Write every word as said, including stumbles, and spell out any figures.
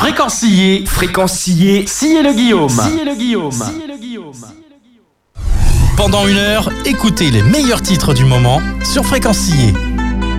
Fréquencier, fréquencier, sciez le Guillaume. Sciez le Guillaume. Sciez le Guillaume. Pendant une heure, écoutez les meilleurs titres du moment sur Fréquencier.